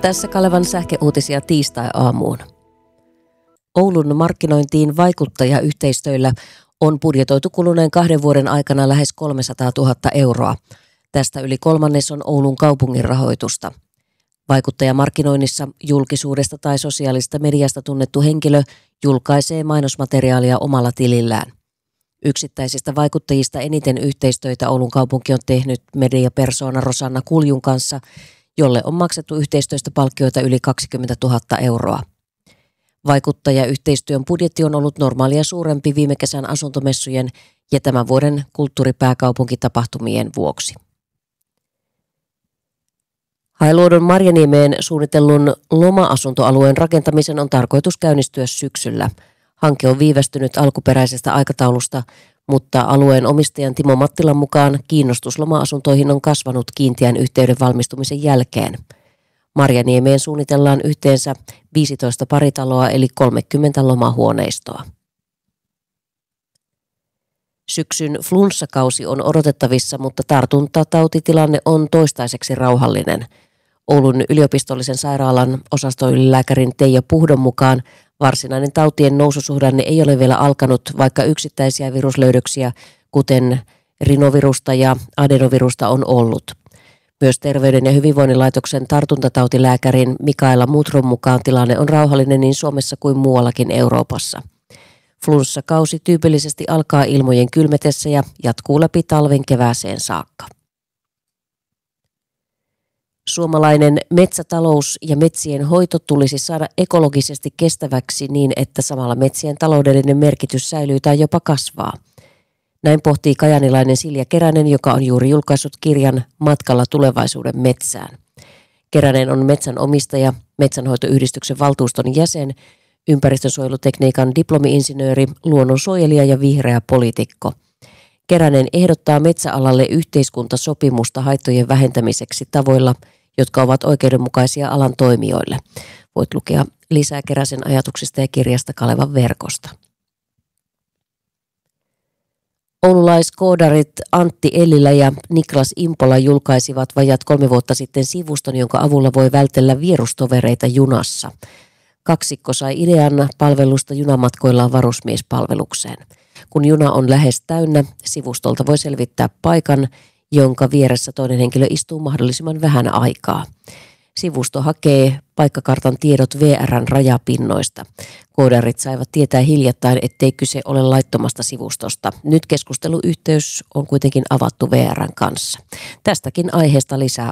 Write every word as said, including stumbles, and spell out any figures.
Tässä Kalevan sähköuutisia tiistai-aamuun. Oulun markkinointiin vaikuttajayhteistyöllä on budjetoitu kuluneen kahden vuoden aikana lähes kolmesataatuhatta euroa. Tästä yli kolmannes on Oulun kaupungin rahoitusta. Vaikuttajamarkkinoinnissa julkisuudesta tai sosiaalista mediasta tunnettu henkilö julkaisee mainosmateriaalia omalla tilillään. Yksittäisistä vaikuttajista eniten yhteistyötä Oulun kaupunki on tehnyt mediapersona Rosanna Kuljun kanssa, jolle on maksettu yhteistyöstä palkkioita yli kaksikymmentätuhatta euroa. Vaikuttajayhteistyön budjetti on ollut normaalia suurempi viime kesän asuntomessujen ja tämän vuoden kulttuuripääkaupunkitapahtumien vuoksi. Hailuodon Marjaniemeen suunnitellun loma-asuntoalueen rakentamisen on tarkoitus käynnistyä syksyllä. Hanke on viivästynyt alkuperäisestä aikataulusta, mutta alueen omistajan Timo Mattilan mukaan kiinnostus loma-asuntoihin on kasvanut kiinteän yhteyden valmistumisen jälkeen. Marjaniemeen suunnitellaan yhteensä viisitoista paritaloa eli kolmekymmentä lomahuoneistoa. Syksyn flunssakausi on odotettavissa, mutta tartuntatautitilanne on toistaiseksi rauhallinen. Oulun yliopistollisen sairaalan osastoylilääkärin Teija Puhdon mukaan varsinainen tautien noususuhdanne ei ole vielä alkanut, vaikka yksittäisiä viruslöydöksiä, kuten rinovirusta ja adenovirusta, on ollut. Myös Terveyden ja hyvinvoinnin laitoksen tartuntatautilääkärin Mikaela Mutron mukaan tilanne on rauhallinen niin Suomessa kuin muuallakin Euroopassa. Flunssakausi tyypillisesti alkaa ilmojen kylmetessä ja jatkuu läpi talven kevääseen saakka. Suomalainen metsätalous ja metsien hoito tulisi saada ekologisesti kestäväksi niin, että samalla metsien taloudellinen merkitys säilyy tai jopa kasvaa. Näin pohtii kajanilainen Silja Keränen, joka on juuri julkaissut kirjan Matkalla tulevaisuuden metsään. Keränen on metsänomistaja, metsänhoitoyhdistyksen valtuuston jäsen, ympäristönsuojelutekniikan diplomi-insinööri, luonnonsuojelija ja vihreä poliitikko. Keränen ehdottaa metsäalalle yhteiskuntasopimusta haittojen vähentämiseksi tavoilla, jotka ovat oikeudenmukaisia alan toimijoille. Voit lukea lisää Keräsen ajatuksista ja kirjasta Kalevan verkosta. Oululaiskoodarit Antti Ellilä ja Niklas Impola julkaisivat vajat kolme vuotta sitten sivuston, jonka avulla voi vältellä vierustovereita junassa. Kaksikko sai idean palvelusta junamatkoillaan varusmiespalvelukseen. Kun juna on lähes täynnä, sivustolta voi selvittää paikan, jonka vieressä toinen henkilö istuu mahdollisimman vähän aikaa. Sivusto hakee paikkakartan tiedot V R:n rajapinnoista. Koodarit saivat tietää hiljattain, ettei kyse ole laittomasta sivustosta. Nyt keskusteluyhteys on kuitenkin avattu V R:n kanssa. Tästäkin aiheesta lisää